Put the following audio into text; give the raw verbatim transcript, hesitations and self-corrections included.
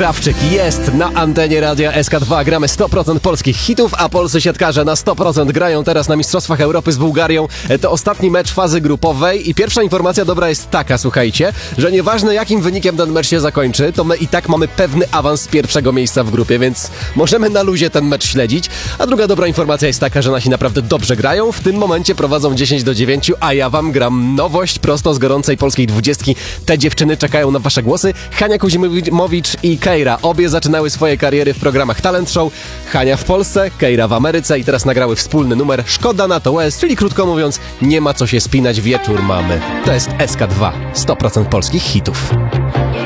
Krawczyk jest na antenie radia S K dwa. Gramy sto procent polskich hitów, a polscy siatkarze na sto procent grają teraz na Mistrzostwach Europy z Bułgarią. To ostatni mecz fazy grupowej i pierwsza informacja dobra jest taka, słuchajcie, że nieważne jakim wynikiem ten mecz się zakończy, to my i tak mamy pewny awans z pierwszego miejsca w grupie, więc możemy na luzie ten mecz śledzić. A druga dobra informacja jest taka, że nasi naprawdę dobrze grają. W tym momencie prowadzą dziesięć do dziewięciu, a ja wam gram nowość prosto z gorącej polskiej dwudziestki. Te dziewczyny czekają na wasze głosy. Hania Kuzimowicz i Keira. Obie zaczynały swoje kariery w programach Talent Show. Hania w Polsce, Keira w Ameryce i teraz nagrały wspólny numer Szkoda na to łez, czyli krótko mówiąc, nie ma co się spinać, wieczór mamy. To jest S K dwa, sto procent polskich hitów.